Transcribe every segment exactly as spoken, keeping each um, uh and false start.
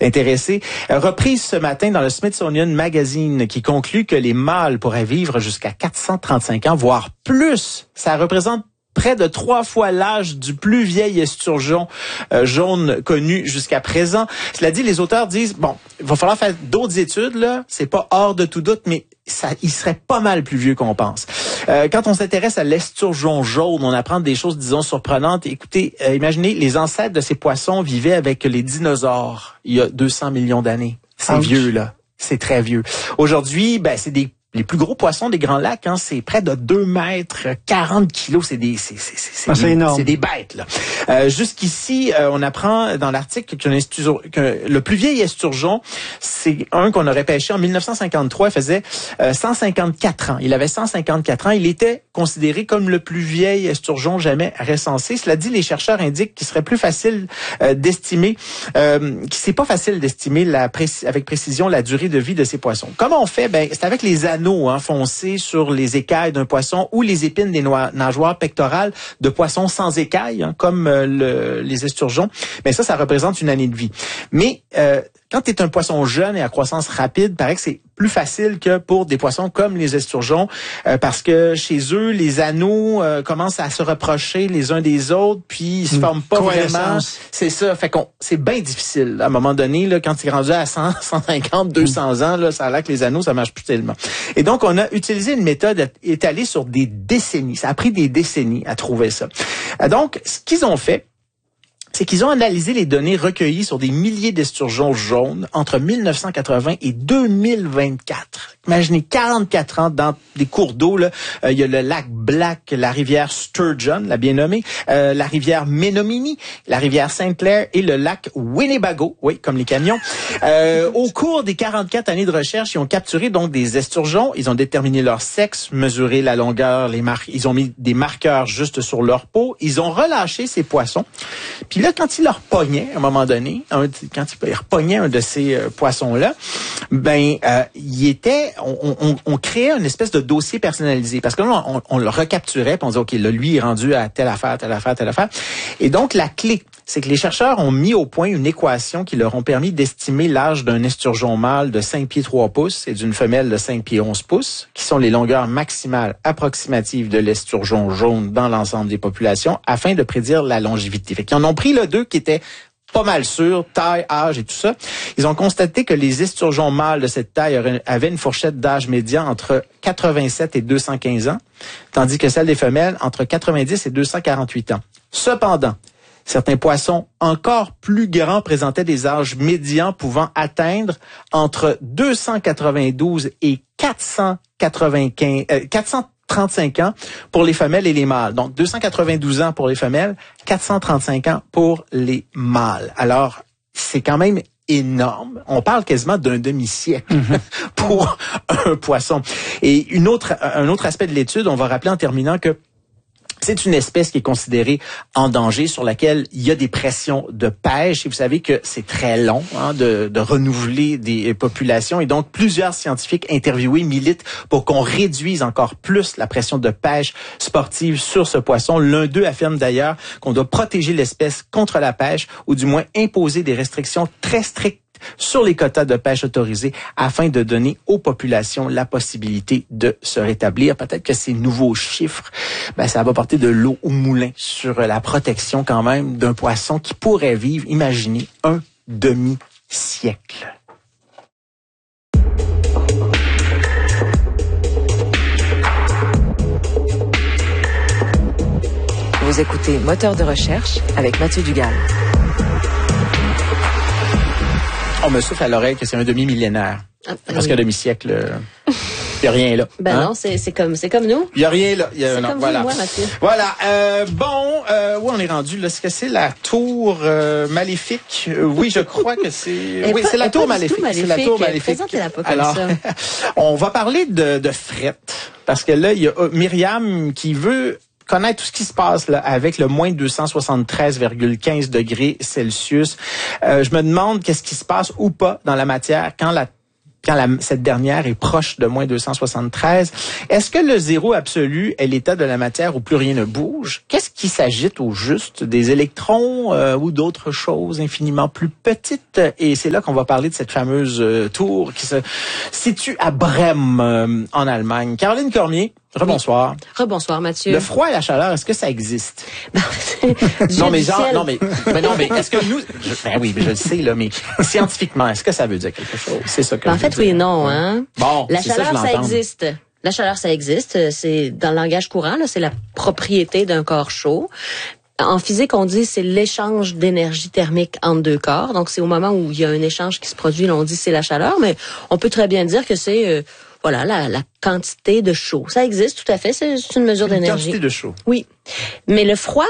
intéressés. Euh, reprise ce matin dans le Smithsonian Magazine qui conclut que les mâles pourraient vivre jusqu'à quatre cent trente-cinq ans, voire plus. Ça représente près de trois fois l'âge du plus vieil esturgeon euh, jaune connu jusqu'à présent. Cela dit, les auteurs disent, bon, il va falloir faire d'autres études, là. C'est pas hors de tout doute, mais ça, il serait pas mal plus vieux qu'on pense. Euh, quand on s'intéresse à l'esturgeon jaune, on apprend des choses, disons, surprenantes. Écoutez, euh, imaginez, les ancêtres de ces poissons vivaient avec les dinosaures il y a deux cents millions d'années. C'est Ouch. vieux, là. C'est très vieux. Aujourd'hui, ben, c'est des les plus gros poissons des Grands Lacs, hein, c'est près de deux mètres, quarante kilos. C'est des, c'est, c'est, c'est, ah, c'est des, énorme. C'est des bêtes, là. Euh, jusqu'ici, euh, on apprend dans l'article qu'un esturgeon, que le plus vieil esturgeon, c'est un qu'on aurait pêché en mille neuf cent cinquante-trois. Il faisait euh, cent cinquante-quatre ans. Il avait cent cinquante-quatre ans. Il était considéré comme le plus vieil esturgeon jamais recensé. Cela dit, les chercheurs indiquent qu'il serait plus facile euh, d'estimer, euh, que c'est pas facile d'estimer la préci- avec précision la durée de vie de ces poissons. Comment on fait? Ben, c'est avec les anneaux Hein, foncés sur les écailles d'un poisson ou les épines des noix, nageoires pectorales de poissons sans écailles, hein, comme euh, le, les esturgeons. Mais ça, ça représente une année de vie. Mais euh, quand tu es un poisson jeune et à croissance rapide, paraît que c'est plus facile que pour des poissons comme les esturgeons, euh, parce que chez eux, les anneaux euh, commencent à se rapprocher les uns des autres, puis ils se forment pas vraiment. C'est ça. Fait qu'on c'est bien difficile. À un moment donné, là, quand tu es rendu à cent, cent cinquante, deux cents ans, là, ça a l'air que les anneaux, ça marche plus tellement. Et donc, on a utilisé une méthode étalée sur des décennies. Ça a pris des décennies à trouver ça. Donc, ce qu'ils ont fait, c'est qu'ils ont analysé les données recueillies sur des milliers d'esturgeons jaunes entre mille neuf cent quatre-vingts et deux mille vingt-quatre. Imaginez quarante-quatre ans dans des cours d'eau. Là, euh, il y a le lac Black, la rivière Sturgeon, la bien nommée, euh, la rivière Menominee, la rivière Sainte-Claire et le lac Winnebago, oui, comme les camions. Euh, au cours des quarante-quatre années de recherche, ils ont capturé donc des esturgeons. Ils ont déterminé leur sexe, mesuré la longueur, les mar- ils ont mis des marqueurs juste sur leur peau. Ils ont relâché ces poissons. Puis là, quand ils leur pognaient, à un moment donné, un, quand ils repognaient un de ces euh, poissons-là, ben, euh, il était On, on, on créait une espèce de dossier personnalisé. Parce que là, on, on le recapturait, puis on disait, OK, là, lui, il est rendu à telle affaire, telle affaire, telle affaire. Et donc, la clé, c'est que les chercheurs ont mis au point une équation qui leur ont permis d'estimer l'âge d'un esturgeon mâle de cinq pieds trois pouces et d'une femelle de cinq pieds onze pouces, qui sont les longueurs maximales approximatives de l'esturgeon jaune dans l'ensemble des populations, afin de prédire la longévité. Fait qu'ils en ont pris, là, deux qui étaient pas mal sûr, taille, âge et tout ça. Ils ont constaté que les esturgeons mâles de cette taille avaient une fourchette d'âge médian entre quatre-vingt-sept et deux cent quinze ans, tandis que celle des femelles entre quatre-vingt-dix et deux cent quarante-huit ans. Cependant, certains poissons encore plus grands présentaient des âges médians pouvant atteindre entre deux cent quatre-vingt-douze et quatre cent quatre-vingt-quinze, euh, quatre cent trente-cinq ans pour les femelles et les mâles. Donc, deux cent quatre-vingt-douze ans pour les femelles, quatre cent trente-cinq ans pour les mâles. Alors, c'est quand même énorme. On parle quasiment d'un demi-siècle mm-hmm. pour un poisson. Et une autre, un autre aspect de l'étude, on va rappeler en terminant que c'est une espèce qui est considérée en danger, sur laquelle il y a des pressions de pêche. Et vous savez que c'est très long hein, de, de renouveler des populations. Et donc, plusieurs scientifiques interviewés militent pour qu'on réduise encore plus la pression de pêche sportive sur ce poisson. L'un d'eux affirme d'ailleurs qu'on doit protéger l'espèce contre la pêche, ou du moins imposer des restrictions très strictes sur les quotas de pêche autorisés afin de donner aux populations la possibilité de se rétablir. Peut-être que ces nouveaux chiffres, ben, ça va porter de l'eau au moulin sur la protection quand même d'un poisson qui pourrait vivre, imaginez, un demi-siècle. Vous écoutez Moteur de recherche avec Mathieu Dugal. On me souffle à l'oreille que c'est un demi-millénaire. Ah, parce oui. qu'un demi-siècle, il n'y a rien là. Ben hein? non, c'est, c'est comme c'est comme nous. Il n'y a rien là. Y a, c'est non, comme voilà. vous, moi, Mathieu. Voilà. Euh, bon, euh, où on est rendu là? Est-ce que c'est la tour euh, maléfique? Euh, oui, je crois que c'est... oui, pas, c'est la tour maléfique. maléfique. C'est la tour maléfique. Présentez-la pas comme Alors, ça. On va parler de, de fret. Parce que là, il y a Myriam qui veut connaître tout ce qui se passe là avec le moins deux cent soixante-treize virgule quinze degrés Celsius. Euh, je me demande qu'est-ce qui se passe ou pas dans la matière quand la quand la, cette dernière est proche de moins deux cent soixante-treize. Est-ce que le zéro absolu est l'état de la matière où plus rien ne bouge? Qu'est-ce qui s'agite au juste? Des électrons euh, ou d'autres choses infiniment plus petites? Et c'est là qu'on va parler de cette fameuse euh, tour qui se situe à Brême, euh, en Allemagne. Caroline Cormier, rebonsoir. Oui. Rebonsoir, Mathieu. Le froid et la chaleur, est-ce que ça existe? Dieu non, mais du genre, ciel. non, mais, mais non, mais est-ce que nous, je, ben oui, mais je le sais, là, mais scientifiquement, est-ce que ça veut dire quelque chose? C'est ça que Ben, en je veux fait, oui et dire. non, hein. Bon, la c'est ça, chaleur, je ça, l'entends. existe. La chaleur, ça existe. C'est dans le langage courant, là, c'est la propriété d'un corps chaud. En physique, on dit c'est l'échange d'énergie thermique entre deux corps. Donc, c'est au moment où il y a un échange qui se produit, là, on dit c'est la chaleur, mais on peut très bien dire que c'est euh, voilà la, la quantité de chaud. Ça existe tout à fait. C'est une mesure Une d'énergie. quantité de chaud. Oui, mais le froid.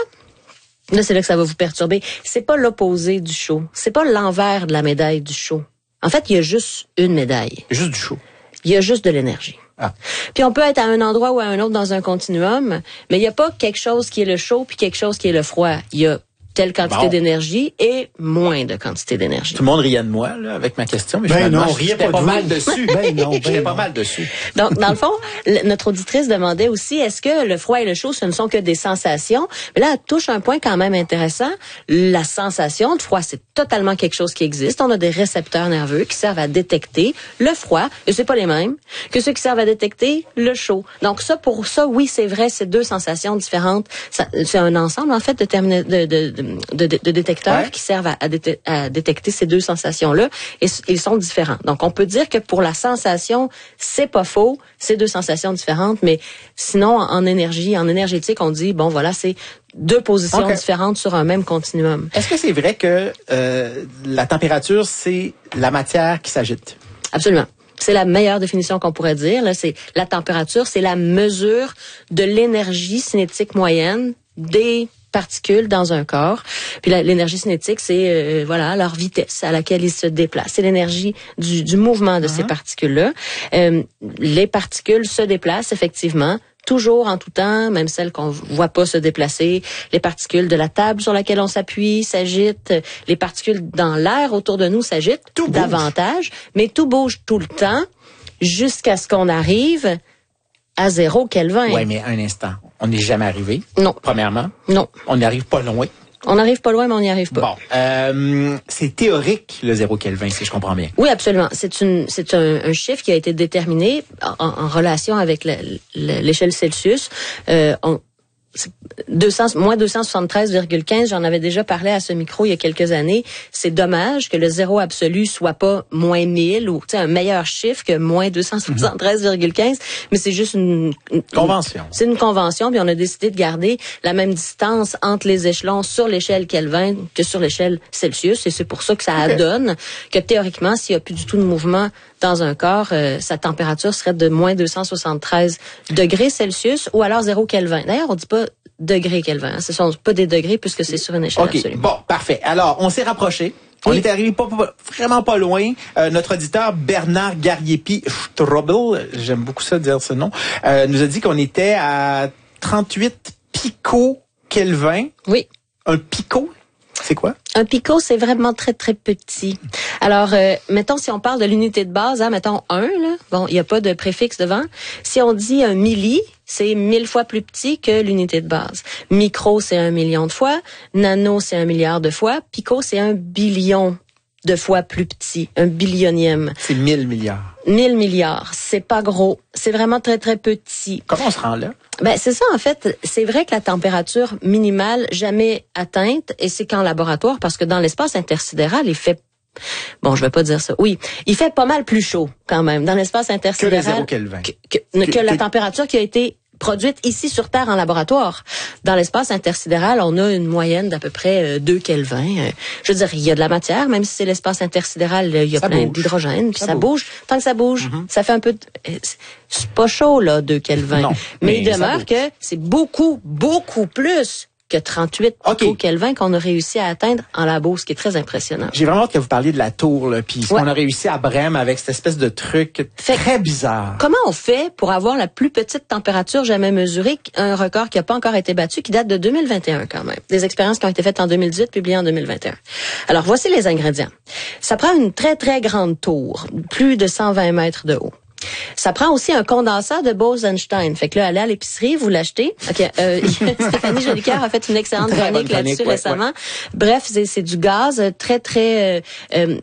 Là, c'est là que ça va vous perturber. C'est pas l'opposé du chaud. C'est pas l'envers de la médaille du chaud. En fait, il y a juste une médaille. Juste du chaud. Il y a juste de l'énergie. Ah. Puis on peut être à un endroit ou à un autre dans un continuum, mais il n'y a pas quelque chose qui est le chaud puis quelque chose qui est le froid. Il y a telle quantité Bon. d'énergie et moins de quantité d'énergie. Tout le monde riait de moi, là, avec ma question, mais Ben finalement, non, riez j'étais pas pas de mal vous. dessus. Ben non, ben J'étais pas non. mal dessus. Donc, dans le fond, le- notre auditrice demandait aussi, est-ce que le froid et le chaud, ce ne sont que des sensations? Mais là, elle touche un point quand même intéressant. La sensation de froid, c'est totalement quelque chose qui existe. On a des récepteurs nerveux qui servent à détecter le froid, et c'est pas les mêmes que ceux qui servent à détecter le chaud. Donc ça, pour ça, oui, c'est vrai, c'est deux sensations différentes. Ça- C'est un ensemble, en fait, de, termina- de, de, de, de, de détecteurs Ouais. qui servent à, à, déte- à détecter ces deux sensations-là, et s- ils sont différents. Donc, on peut dire que pour la sensation, c'est pas faux, c'est deux sensations différentes, mais sinon, en énergie, en énergétique, on dit, bon, voilà, c'est deux positions Ok. différentes sur un même continuum. Est-ce que c'est vrai que euh, la température, c'est la matière qui s'agite? Absolument. C'est la meilleure définition qu'on pourrait dire. Là, c'est la température, c'est la mesure de l'énergie cinétique moyenne des particules dans un corps. Puis la- l'énergie cinétique, c'est euh, voilà leur vitesse à laquelle ils se déplacent. C'est l'énergie du, du mouvement de ces particules-là. Euh, les particules se déplacent effectivement toujours en tout temps, même celles qu'on voit pas se déplacer. Les particules de la table sur laquelle on s'appuie s'agitent. Les particules dans l'air autour de nous s'agitent Tout bouge. davantage. Mais tout bouge tout le temps jusqu'à ce qu'on arrive à zéro Kelvin. Oui, mais un instant. On n'est jamais arrivé. Non, Premièrement, non. on n'arrive pas loin. On n'arrive pas loin, mais on n'y arrive pas. Bon, euh, c'est théorique, le zéro Kelvin, si je comprends bien. Oui, absolument. C'est une, c'est un, un chiffre qui a été déterminé en, en relation avec la- la- l'échelle Celsius. Euh, on, c'est deux cents, moins deux cent soixante-treize virgule quinze, j'en avais déjà parlé à ce micro il y a quelques années. C'est dommage que le zéro absolu soit pas moins mille ou tu sais, un meilleur chiffre que moins deux cent soixante-treize virgule quinze, mais c'est juste une, une Convention. C'est une convention, puis on a décidé de garder la même distance entre les échelons sur l'échelle Kelvin que sur l'échelle Celsius, et c'est pour ça que ça Okay. donne que théoriquement, s'il n'y a plus du tout de mouvement dans un corps, euh, sa température serait de moins deux cent soixante-treize degrés Celsius ou alors zéro Kelvin. D'ailleurs, on dit pas degrés Kelvin, hein. Ce sont pas des degrés puisque c'est sur une échelle OK, absolue. bon, parfait. Alors, on s'est rapproché. On Oui. est arrivé pas, pas- vraiment pas loin. Euh, notre auditeur Bernard Gariepi-Strobel, j'aime beaucoup ça dire ce nom, euh, nous a dit qu'on était à trente-huit pico-Kelvin. Oui. Un pico, c'est quoi? Un picot, c'est vraiment très, très petit. Alors, euh, mettons, si on parle de l'unité de base, hein, mettons un, là, bon, il n'y a pas de préfixe devant. Si on dit un milli, c'est mille fois plus petit que l'unité de base. Micro, c'est un million de fois. Nano, c'est un milliard de fois. Pico, c'est un billion de fois plus petit. Un billionième. C'est mille milliards. Mille milliards. C'est pas gros. C'est vraiment très, très petit. Comment on se rend là? Ben c'est ça en fait. C'est vrai que la température minimale jamais atteinte, et c'est qu'en laboratoire, parce que dans l'espace intersidéral, il fait, bon, je vais pas dire ça. Oui, il fait pas mal plus chaud quand même dans l'espace Que intersidéral le zéro Kelvin. que, que, que Que- la que- température qui a été produite ici sur Terre en laboratoire. Dans l'espace intersidéral, on a une moyenne d'à peu près euh, deux Kelvin. Euh, je veux dire, il y a de la matière, même si c'est l'espace intersidéral, euh, il y a Ça plein bouge. d'hydrogène, puis Ça ça, bouge. bouge. Tant que ça bouge, ça fait un peu... De, euh, c'est- c'est pas chaud, là, deux Kelvin. Non, mais, mais il ça demeure bouge. que c'est beaucoup, beaucoup plus que trente-huit okay. picokelvin qu'on a réussi à atteindre en labo, ce qui est très impressionnant. J'ai vraiment hâte que vous parliez de la tour, là, puis ce ouais. qu'on a réussi à Brême avec cette espèce de truc fait, très bizarre. Comment on fait pour avoir la plus petite température jamais mesurée, un record qui n'a pas encore été battu, qui date de deux mille vingt et un quand même. Des expériences qui ont été faites en deux mille dix-huit, publiées en deux mille vingt et un. Alors, voici les ingrédients. Ça prend une très, très grande tour, plus de cent vingt mètres de haut. Ça prend aussi un condensat de Bose-Einstein. Fait que là, allez à l'épicerie, vous l'achetez. OK. Euh, Stéphanie Jolicoeur a fait une excellente chronique là-dessus ouais, récemment. Ouais. Bref, c'est, c'est du gaz très, très, euh, euh,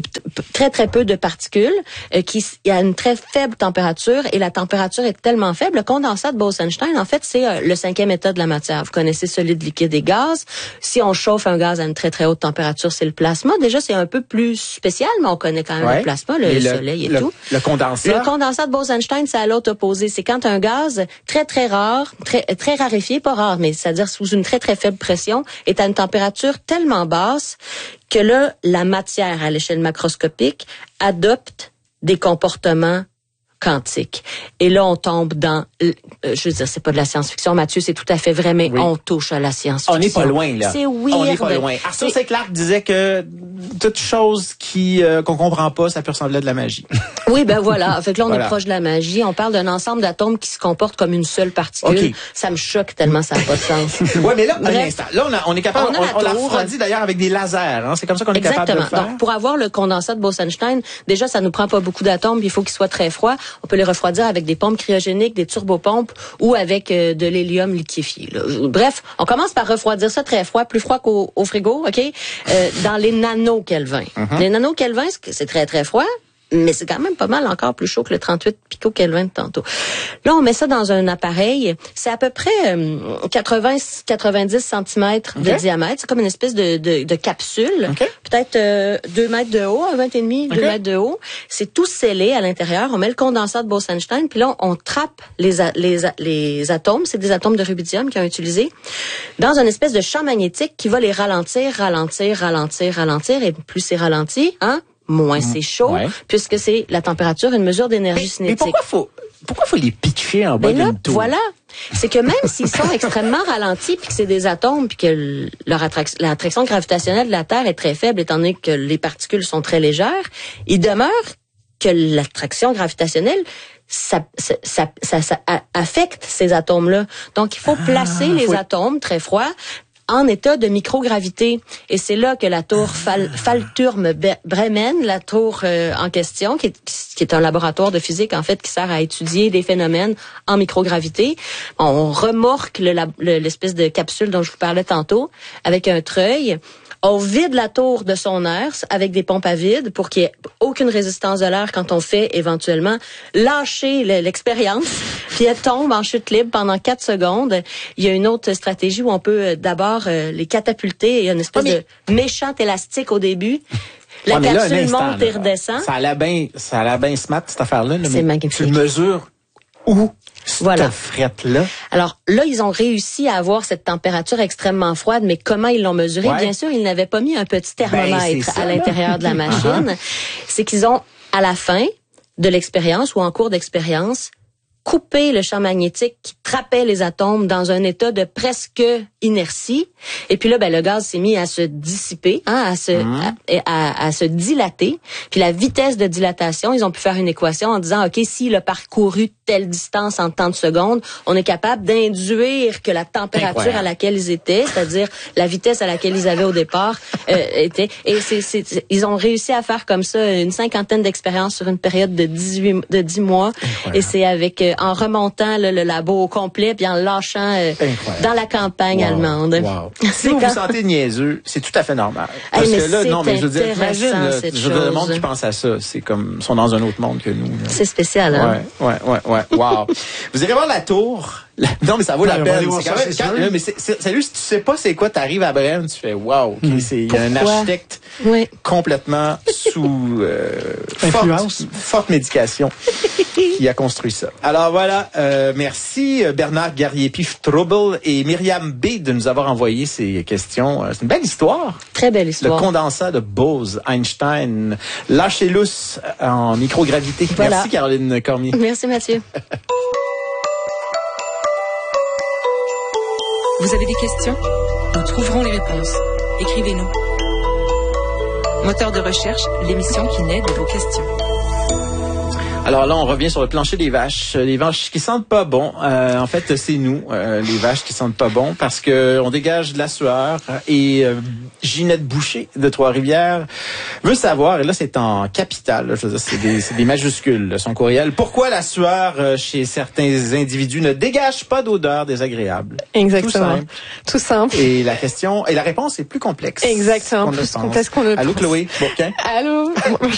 très, très peu de particules euh, qui a une très faible température et la température est tellement faible. Le condensat de Bose-Einstein, en fait, c'est euh, le cinquième état de la matière. Vous connaissez solide, liquide et gaz. Si on chauffe un gaz à une très, très haute température, c'est le plasma. Déjà, c'est un peu plus spécial, mais on connaît quand même ouais. le plasma, le, le soleil et le, tout. Le condensat. Le condensat de Bose-Einstein, c'est à l'autre opposé. C'est quand un gaz très, très rare, très, très raréfié, pas rare, mais c'est-à-dire sous une très, très faible pression, est à une température tellement basse que là, la matière à l'échelle macroscopique adopte des comportements quantique. Et là, on tombe dans, euh, je veux dire, c'est pas de la science-fiction, Mathieu, c'est tout à fait vrai, mais oui. on touche à la science-fiction. On n'est pas loin, là. C'est weird. On n'est pas loin. Arthur C. Clarke disait que toute chose qui euh, qu'on comprend pas, ça peut ressembler à de la magie. Oui, ben voilà. Fait que là, on voilà. est proche de la magie. On parle d'un ensemble d'atomes qui se comportent comme une seule particule. Okay. Ça me choque tellement ça n'a pas de sens. Oui, mais là, un instant. Là, on, a, on est capable, on, on, on l'a refroidi d'ailleurs avec des lasers. Hein? C'est comme ça qu'on Exactement. est capable de le faire. Donc, pour avoir le condensat de Bose-Einstein, déjà, ça nous prend pas beaucoup d'atomes, puis il faut qu'il soit très froid. On peut les refroidir avec des pompes cryogéniques, des turbopompes ou avec euh, de l'hélium liquéfié. Là. Bref, on commence par refroidir ça très froid, plus froid qu'au au frigo, OK? Euh, dans les nanokelvins. Uh-huh. Les nanokelvins, c'est très, très froid. Mais c'est quand même pas mal encore plus chaud que le trente-huit picokelvin de tantôt. Là, on met ça dans un appareil. C'est à peu près euh, quatre-vingts à quatre-vingt-dix centimètres okay. de diamètre. C'est comme une espèce de, de, de capsule. Okay. Peut-être euh, deux mètres de haut, un vingt et demi, okay. deux mètres de haut. C'est tout scellé à l'intérieur. On met le condensat de Bose-Einstein. Puis là, on trappe les, a, les, a, les atomes. C'est des atomes de rubidium qu'ils ont utilisés dans une espèce de champ magnétique qui va les ralentir, ralentir, ralentir, ralentir. Et plus c'est ralenti, hein? moins mmh. c'est chaud, ouais. puisque c'est la température, une mesure d'énergie mais, cinétique. Mais pourquoi faut, pourquoi faut les piquer en bas d'une tour? Voilà. C'est que même s'ils sont extrêmement ralentis, puis que c'est des atomes, puis que leur attraction, l'attraction gravitationnelle de la Terre est très faible, étant donné que les particules sont très légères, il demeure que l'attraction gravitationnelle Ça, ça, ça, ça, ça affecte ces atomes-là. Donc, il faut placer ah, les faut... atomes très froids en état de microgravité. Et c'est là que la tour Fal- Falturm Bremen, la tour euh, en question, qui est, qui est un laboratoire de physique, en fait, qui sert à étudier des phénomènes en microgravité. On remorque le, le, l'espèce de capsule dont je vous parlais tantôt avec un treuil. On vide la tour de son air avec des pompes à vide pour qu'il n'y ait aucune résistance de l'air quand on fait éventuellement lâcher l'expérience. Puis elle tombe en chute libre pendant quatre secondes. Il y a une autre stratégie où on peut d'abord euh, les catapulter. Il y a une espèce oh, mais... de méchant élastique au début. La ouais, capsule là, instant, monte et redescend. Ça allait bien, ça allait bien smart cette affaire-là. Là, c'est magnifique. Tu mesures où? Voilà. Frette-là. Alors là, ils ont réussi à avoir cette température extrêmement froide, mais comment ils l'ont mesuré? Ouais. Bien sûr, ils n'avaient pas mis un petit thermomètre ben, ça, à l'intérieur de la machine. Uh-huh. C'est qu'ils ont, à la fin de l'expérience ou en cours d'expérience, coupé le champ magnétique qui trappait les atomes dans un état de presque inertie. Et puis là, ben le gaz s'est mis à se dissiper, hein, à se mmh. à, à, à se dilater. Puis la vitesse de dilatation, ils ont pu faire une équation en disant, ok, s'il a parcouru telle distance en tant de secondes, on est capable d'induire que la température Incroyable. à laquelle ils étaient, c'est-à-dire la vitesse à laquelle ils avaient au départ, euh, était. Et c'est, c'est, ils ont réussi à faire comme ça une cinquantaine d'expériences sur une période de dix-huit de dix mois. Incroyable. Et c'est avec euh, en remontant là, le labo au complet puis en lâchant euh, dans la campagne wow. allemande. Wow. Si vous quand... vous sentez niaiseux, c'est tout à fait normal. Parce hey, que là, non, mais je veux dire, imagine, là, je veux dire, le monde qui pense à ça, c'est comme, ils sont dans un autre monde que nous. Là. C'est spécial, hein? Ouais, ouais, ouais, ouais. Wow. Vous irez voir la tour. La... Non, mais ça vaut ouais, la peine. C'est quand même, quand... mais c'est, c'est, salut, si tu sais pas c'est quoi, t'arrives à Brême, tu fais wow, okay, c'est, il y a un architecte oui. complètement sous, euh, forte, forte médication qui a construit ça. Alors voilà, euh, merci Bernard Garrier-Pif-Trouble et Myriam B de nous avoir envoyé ces questions. C'est une belle histoire. Très belle histoire. Le condensat de Bose-Einstein. Lâchez lousse en microgravité. Voilà. Merci Caroline Cormier. Merci Mathieu. Vous avez des questions? Nous trouverons les réponses. Écrivez-nous. Moteur de recherche, l'émission qui naît de vos questions. Alors là, on revient sur le plancher des vaches. Les vaches qui sentent pas bon. Euh, en fait, c'est nous, euh, les vaches qui sentent pas bon, parce que on dégage de la sueur. Et euh, Ginette Boucher de Trois-Rivières veut savoir, et là c'est en capital, là, je veux dire, c'est des, c'est des majuscules, là, son courriel. Pourquoi la sueur euh, chez certains individus ne dégage pas d'odeur désagréable? Exactement. Tout simple. Tout simple. Et la question, et la réponse est plus complexe. Exactement. Qu'on Plus ne complexe qu'on ne le Allô, pense. Chloé Bourquin? Allô.